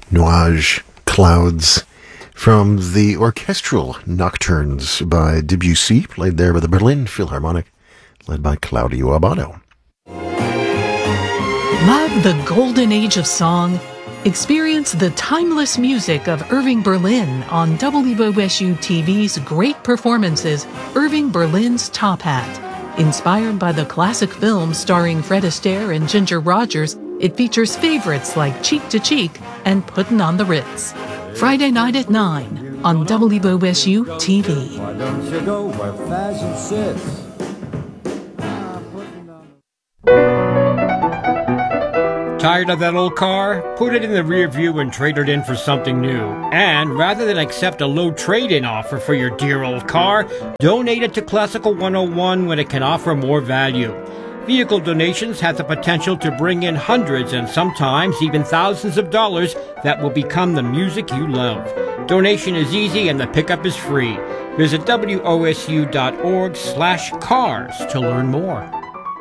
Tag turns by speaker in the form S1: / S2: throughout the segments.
S1: Nuages, Clouds, from the Orchestral Nocturnes by Debussy, played there by the Berlin Philharmonic, led by Claudio Abbado.
S2: Love the golden age of song? Experience the timeless music of Irving Berlin on WOSU TV's Great Performances, Irving Berlin's Top Hat. Inspired by the classic film starring Fred Astaire and Ginger Rogers, it features favorites like Cheek to Cheek and Puttin' on the Ritz. Friday night at 9 on WOSU TV.
S3: Why don't you go where fashion sits?
S4: Tired of that old car? Put it in the rear view and trade it in for something new. And rather than accept a low trade-in offer for your dear old car, donate it to Classical 101 when it can offer more value. Vehicle donations have the potential to bring in hundreds and sometimes even thousands of dollars that will become the music you love. Donation is easy and the pickup is free. Visit wosu.org/cars to learn more.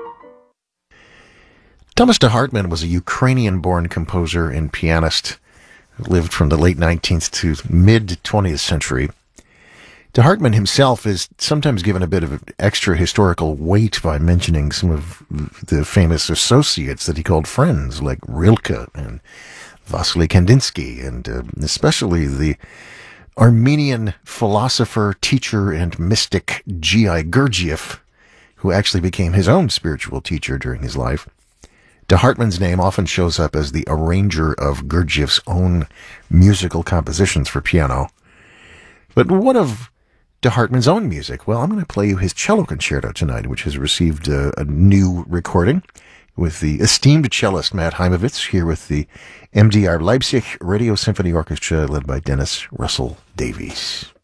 S1: Thomas de Hartmann was a Ukrainian-born composer and pianist who lived from the late 19th to mid-20th century. De Hartmann himself is sometimes given a bit of extra historical weight by mentioning some of the famous associates that he called friends, like Rilke and Vasily Kandinsky, and especially the Armenian philosopher, teacher, and mystic G.I. Gurdjieff, who actually became his own spiritual teacher during his life. De Hartmann's name often shows up as the arranger of Gurdjieff's own musical compositions for piano. But what of De Hartmann's own music? Well, I'm going to play you his cello concerto tonight, which has received a new recording with the esteemed cellist Matt Heimovitz, here with the MDR Leipzig Radio Symphony Orchestra, led by Dennis Russell Davies.